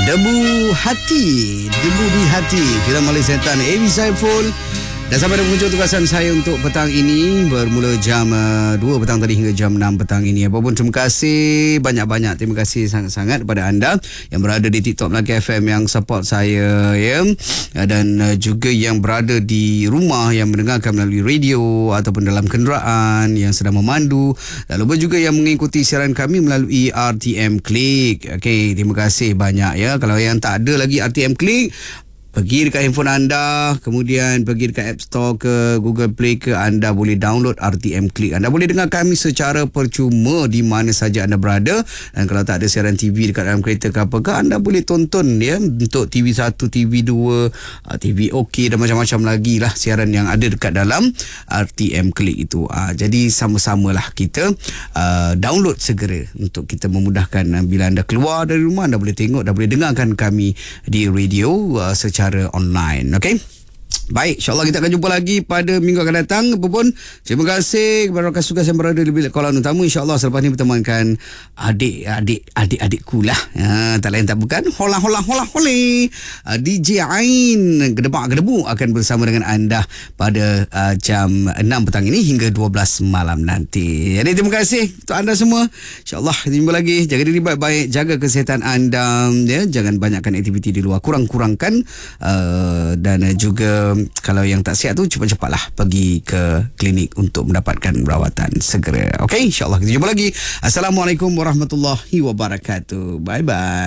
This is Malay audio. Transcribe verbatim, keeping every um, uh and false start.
Debu Hati, Debu di Hati, filem oleh setan Amy Saiful. Dan sampai dah penghujung tugasan saya untuk petang ini, bermula jam uh, dua petang tadi hingga jam enam petang ini. Apapun, terima kasih banyak-banyak. Terima kasih sangat-sangat kepada anda yang berada di TikTok Melaka F M yang support saya, ya. Dan uh, juga yang berada di rumah yang mendengarkan melalui radio ataupun dalam kenderaan yang sedang memandu. Dan lupa juga yang mengikuti siaran kami melalui R T M Click. Okey, terima kasih banyak, ya. Kalau yang tak ada lagi R T M Click, pergi dekat handphone anda, kemudian pergi dekat App Store ke Google Play ke, anda boleh download R T M Click. Anda boleh dengar kami secara percuma di mana saja anda berada. Dan kalau tak ada siaran T V dekat dalam kereta ke apa ke, anda boleh tonton, ya, untuk T V satu, T V dua, T V OK dan macam-macam lagi lah siaran yang ada dekat dalam R T M Click itu. Uh, jadi sama-samalah kita uh, download segera untuk kita memudahkan uh, bila anda keluar dari rumah, anda boleh tengok dan boleh dengarkan kami di radio uh, secara secara online. Okey, baik, insyaAllah kita akan jumpa lagi pada minggu akan datang. Apapun, terima kasih kepada rakan tugas yang berada di bilik kawalan utama. InsyaAllah selepas ni bertemankan adik-adik adik-adikku lah, ha, tak lain tak bukan hola hola hola hole uh, D J Ain Gedebak Gedebu akan bersama dengan anda pada uh, jam enam petang ini hingga dua belas malam nanti. Jadi terima kasih untuk anda semua. InsyaAllah kita jumpa lagi. Jaga diri baik-baik, jaga kesihatan anda, ya. Jangan banyakkan aktiviti di luar, kurang-kurangkan uh, dan juga kalau yang tak sihat tu, cepat-cepatlah pergi ke klinik untuk mendapatkan perawatan segera. Okey, insyaAllah kita jumpa lagi. Assalamualaikum warahmatullahi wabarakatuh. Bye-bye.